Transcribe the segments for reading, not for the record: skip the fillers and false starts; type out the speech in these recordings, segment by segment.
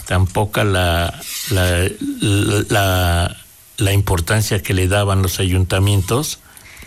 tan poca la importancia que le daban los ayuntamientos,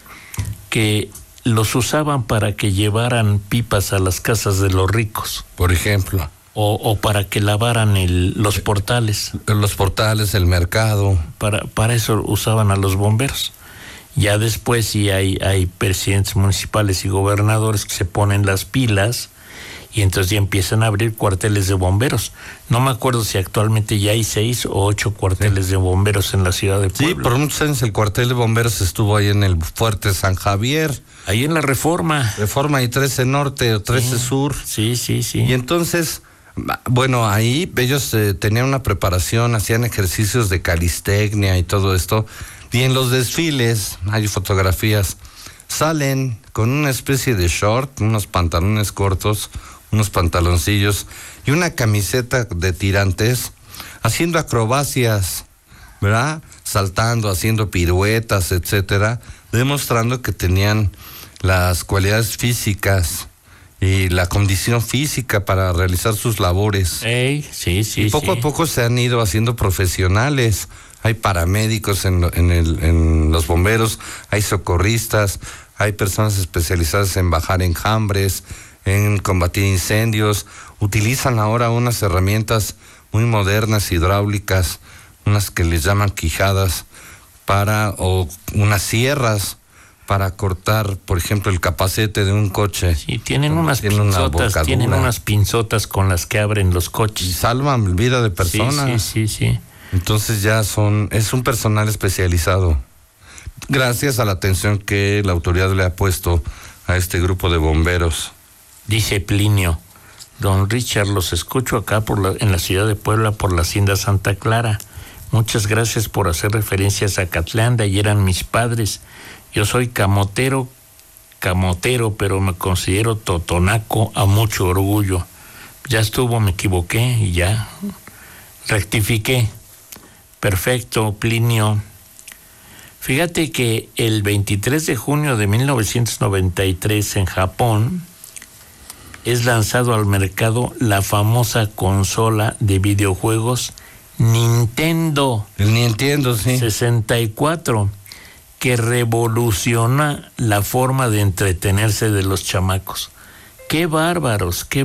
que los usaban para que llevaran pipas a las casas de los ricos. Por ejemplo. O para que lavaran los portales. Los portales, el mercado. Para eso usaban a los bomberos. Ya después sí hay presidentes municipales y gobernadores que se ponen las pilas y entonces ya empiezan a abrir cuarteles de bomberos. No me acuerdo si actualmente ya hay 6 o 8 cuarteles de bomberos en la ciudad de Puebla. Sí, por muchos años el cuartel de bomberos estuvo ahí en el Fuerte San Javier. Ahí en la Reforma. Reforma y 13 Norte o 13 Sur. Sí. Y entonces, bueno, ahí ellos tenían una preparación, hacían ejercicios de calistecnia y todo esto. Y en los desfiles, hay fotografías, salen con una especie de short, unos pantalones cortos, unos pantaloncillos y una camiseta de tirantes, haciendo acrobacias, ¿verdad? Saltando, haciendo piruetas, etcétera, demostrando que tenían las cualidades físicas y la condición física para realizar sus labores. Sí. Y poco a poco se han ido haciendo profesionales. Hay paramédicos en los bomberos, hay socorristas, hay personas especializadas en bajar enjambres, en combatir incendios. Utilizan ahora unas herramientas muy modernas, hidráulicas, unas que les llaman quijadas, o unas sierras para cortar, por ejemplo, el capacete de un coche. Sí, tienen unas pinzotas con las que abren los coches. Y salvan vida de personas. Sí. Entonces es un personal especializado. Gracias a la atención que la autoridad le ha puesto a este grupo de bomberos. Dice Plinio: don Richard, los escucho acá en la ciudad de Puebla por la hacienda Santa Clara. Muchas gracias por hacer referencias a Catlán, de ahí eran mis padres. Yo soy camotero, pero me considero totonaco a mucho orgullo. Ya estuvo, me equivoqué y ya rectifiqué. Perfecto, Plinio. Fíjate que el 23 de junio de 1993 en Japón es lanzado al mercado la famosa consola de videojuegos Nintendo. El Nintendo, sí. 64, que revoluciona la forma de entretenerse de los chamacos. ¡Qué bárbaros! ¡Qué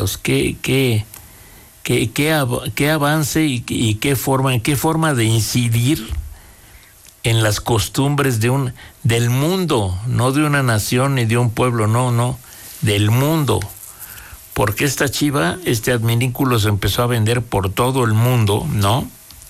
avance y qué forma de incidir en las costumbres del mundo, no de una nación ni de un pueblo, no, del mundo. Porque este adminículo se empezó a vender por todo el mundo, ¿no?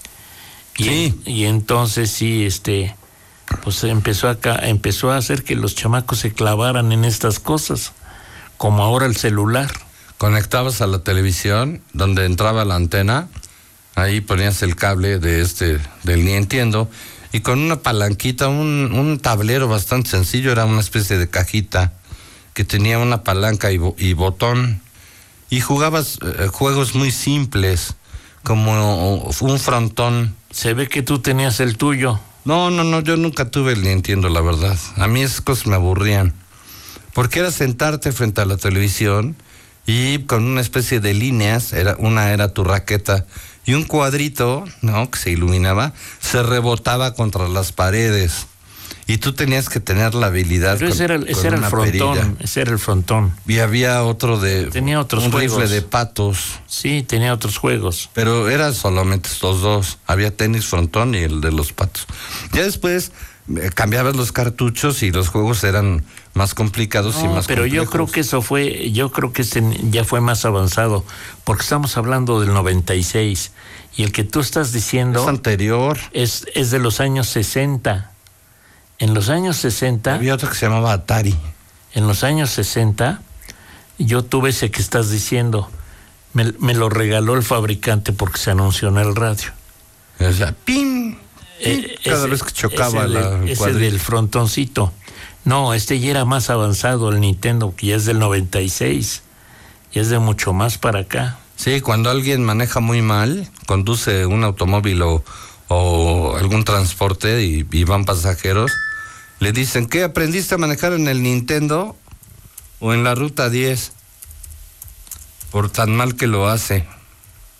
Y entonces sí, pues empezó a hacer que los chamacos se clavaran en estas cosas, como ahora el celular. Conectabas a la televisión, donde entraba la antena, ahí ponías el cable del Nintendo, y con una palanquita, un tablero bastante sencillo, era una especie de cajita que tenía una palanca y botón, y jugabas juegos muy simples, como un frontón. Se ve que tú tenías el tuyo. No, yo nunca tuve el Nintendo, la verdad. A mí esas cosas me aburrían, porque era sentarte frente a la televisión y con una especie de líneas, una era tu raqueta, y un cuadrito, ¿no?, que se iluminaba, se rebotaba contra las paredes, y tú tenías que tener la habilidad. Pero ese era el frontón. Y había otro tenía otros juegos. Rifle de patos. Sí, tenía otros juegos. Pero eran solamente estos dos. Había tenis frontón y el de los patos. Ya después cambiabas los cartuchos y los juegos eran más complicados y más pero complejos. yo creo que ya fue más avanzado, porque estamos hablando del 96, y el que tú estás diciendo es anterior. Es de los años 60. En los años 60... Había otro que se llamaba Atari. En los años 60, yo tuve ese que estás diciendo. Me lo regaló el fabricante porque se anunció en el radio. O sea, ¡pim! Cada vez que chocaba ese del frontoncito. No, ya era más avanzado, el Nintendo, que ya es del 96. Ya es de mucho más para acá. Sí, cuando alguien maneja muy mal, conduce un automóvil o algún transporte y van pasajeros, le dicen: ¿qué aprendiste a manejar en el Nintendo o en la ruta 10? Por tan mal que lo hace.